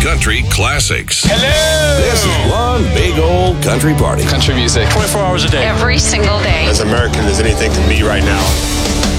country classics. Hello! This is one big old country party. Country music. 24 hours a day. Every single day. As American as anything can be right now.